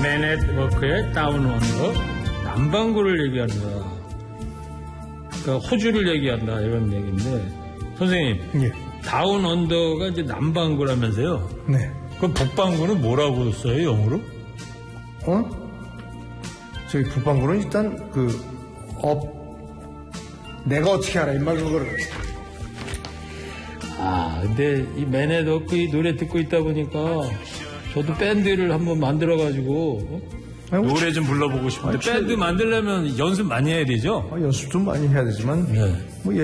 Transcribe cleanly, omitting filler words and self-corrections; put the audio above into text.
맨net워크의 다운원더, 남반구를 얘기한다. 그러니까 호주를 얘기한다 이런 얘기인데 선생님, 예. 다운언더가 이제 남반구라면서요? 네. 그럼 북반구는 뭐라고 써요 영어로? 저희 북반구는 일단 내가 어떻게 알아 임마 그거를. 근데 이 맨net워크 이 노래 듣고 있다 보니까 저도 밴드를 한번 만들어가지고 노래 좀 불러보고 싶은데 밴드 만들려면 연습 많이 해야 되죠? 연습 좀 많이 해야 되지만 네. 뭐